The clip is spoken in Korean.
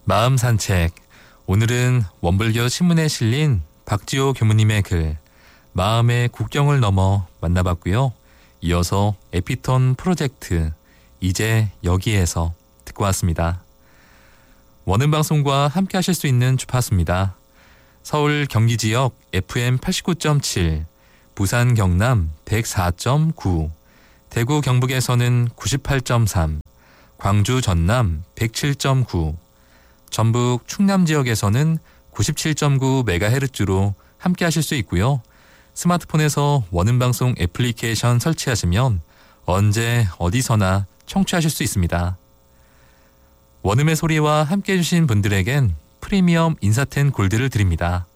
마음 산책. 오늘은 원불교 신문에 실린 박지호 교무님의 글 마음의 국경을 넘어 만나봤고요. 이어서 에피톤 프로젝트 이제 여기에서 듣고 왔습니다. 원음방송과 함께 하실 수 있는 주파수입니다. 서울 경기 지역 FM 89.7, 부산 경남 104.9, 대구 경북에서는 98.3, 광주 전남 107.9, 전북 충남 지역에서는 97.9MHz로 함께 하실 수 있고요. 스마트폰에서 원음방송 애플리케이션 설치하시면 언제 어디서나 청취하실 수 있습니다. 원음의 소리와 함께 해주신 분들에겐 프리미엄 인사텐 골드를 드립니다.